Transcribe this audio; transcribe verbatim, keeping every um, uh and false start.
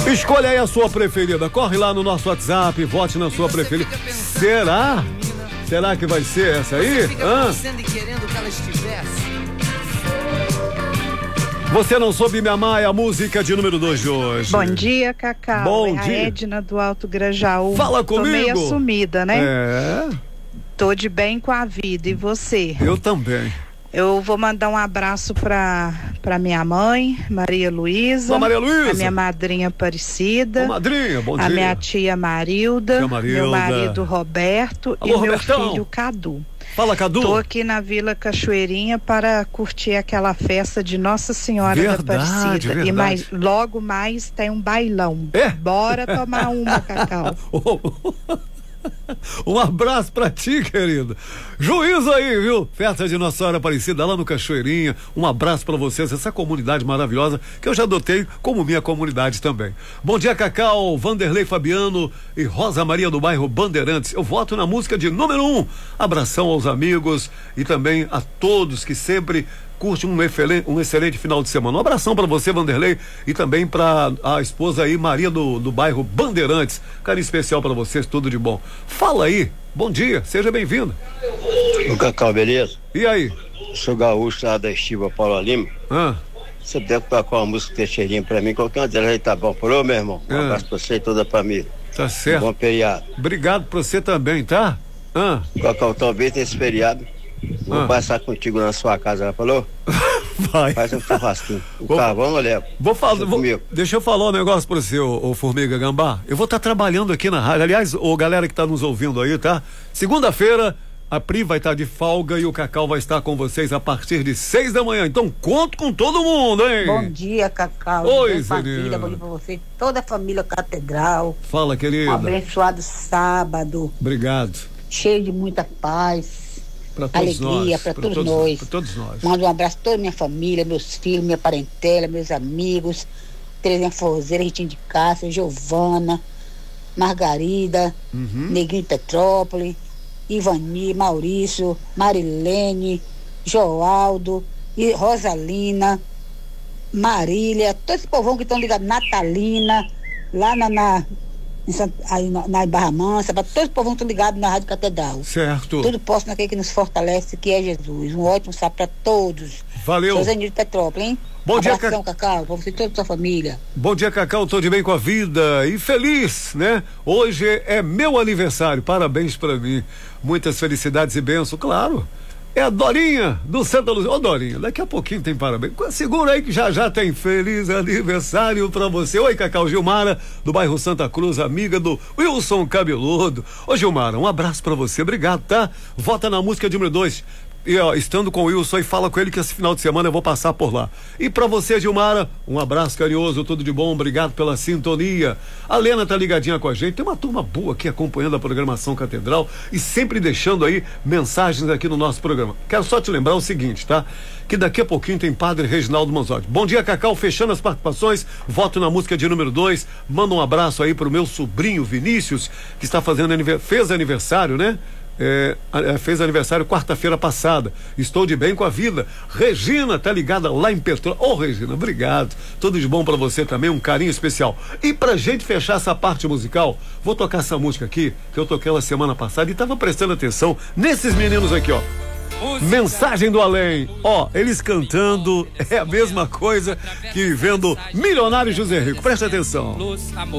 Escolha aí a sua preferida. Corre lá no nosso WhatsApp, vote na sua preferida. Será? Será que vai ser essa aí? Hã? Você Não Soube Me Amar é a música de número dois de hoje. Bom dia, Cacau. Bom é dia. A Edna do Alto Grajaú. Fala comigo. Tô meio sumida, né? É. Tô de bem com a vida. E você? Eu também. Eu vou mandar um abraço pra, pra minha mãe, Maria Luísa. Ô, Maria Luísa. A minha madrinha Aparecida. Ô, madrinha, bom dia. A minha tia Marilda. Tia Marilda. Meu marido Roberto. Alô, e Robertão. meu filho Cadu. Fala, Cadu. Tô aqui na Vila Cachoeirinha para curtir aquela festa de Nossa Senhora Verdade, da Aparecida. verdade. E mais, logo mais tem um bailão. É? Bora tomar uma, Cacau. Um abraço pra ti, querido. Juízo aí, viu? Festa de Nossa Senhora Aparecida lá no Cachoeirinha. Um abraço pra vocês, essa comunidade maravilhosa que eu já adotei como minha comunidade também. Bom dia, Cacau, Vanderlei Fabiano e Rosa Maria do bairro Bandeirantes. Eu voto na música de número um. Abração aos amigos e também a todos que sempre curte um excelente, um excelente final de semana. Um abração para você, Vanderlei, e também para a esposa aí, Maria do, do bairro Bandeirantes. Carinho especial para vocês, tudo de bom. Fala aí, bom dia, seja bem-vindo. O Cacau, beleza? E aí? Sou gaúcho lá da Estiva Paula Lima. Ah. Você deve tocar uma música Teixeirinha pra mim, qualquer uma delas aí tá bom. Falou, meu irmão? Um Ah. abraço pra você e toda a família. Tá certo. Bom feriado. Obrigado pra você também, tá? Ah. Cacau, talvez nesse feriado vou Ah. passar contigo na sua casa, ela falou? Vai. Faz um churrasquinho. O Vou- carvão eu levo. Vou falar, Deixa vou- comigo. deixa eu falar um negócio pra você, ô, ô Formiga Gambá. Eu vou estar trabalhando aqui na rádio. Aliás, ô galera que tá nos ouvindo aí, tá? Segunda-feira, a Pri vai estar de folga e o Cacau vai estar com vocês a partir de seis da manhã. Então, conto com todo mundo, hein? Bom dia, Cacau. Oi, Bom família, Zeninha. bom dia pra você, toda a família Catedral. Fala, Um querida. abençoado sábado, Obrigado. cheio de muita paz, Pra todos alegria nós. para pra todos nós. Pra todos nós. Mando um abraço a toda a minha família, meus filhos, minha parentela, meus amigos, Terezinha Forzeira, Ritinho de Cássia, Giovana, Margarida, Uhum. Neguinho de Petrópolis, Ivani, Maurício, Marilene, Joaldo, e Rosalina, Marília, todo esse povão que estão ligados, Natalina, lá na, na, em Sant- aí na, na Barra Mansa, para todos os povão que estão ligados na Rádio Catedral. Certo. Tudo posso naquele que nos fortalece, que é Jesus. Um ótimo sábado para todos. Valeu. Sou Zenildo de Petrópolis, hein? Bom dia, Abração, Ca- Cacau, para você e toda a sua família. Bom dia, Cacau, tô de bem com a vida e feliz, né? Hoje é meu aniversário, parabéns pra mim. Muitas felicidades e bênçãos, claro. É a Dorinha do Santa Luzia. Ô, Dorinha, daqui a pouquinho tem parabéns. Segura aí que já já tem feliz aniversário pra você. Oi, Cacau, Gilmara, do bairro Santa Cruz, amiga do Wilson Cabeludo. Ô, Gilmara, um abraço pra você, obrigado, tá? Vota na música número dois. E ó, estando com o Wilson, e fala com ele que esse final de semana eu vou passar por lá. E pra você, Gilmara, um abraço carinhoso, tudo de bom, obrigado pela sintonia. A Lena tá ligadinha com a gente, tem uma turma boa aqui acompanhando a programação Catedral e sempre deixando aí mensagens aqui no nosso programa. Quero só te lembrar o seguinte, tá? Que daqui a pouquinho tem Padre Reginaldo Manzotti. Bom dia, Cacau, fechando as participações, voto na música de número dois, manda um abraço aí pro meu sobrinho Vinícius, que está fazendo anive- fez aniversário, né? É, é, fez aniversário quarta-feira passada. Estou de bem com a vida. Regina tá ligada lá em Petrópolis. Ô, Regina, obrigado. Tudo de bom pra você também, um carinho especial. E pra gente fechar essa parte musical, vou tocar essa música aqui que eu toquei ela semana passada e tava prestando atenção nesses meninos aqui, ó. Mensagem do Além. Ó, eles cantando é a mesma coisa que vendo Milionário José Rico. Presta atenção.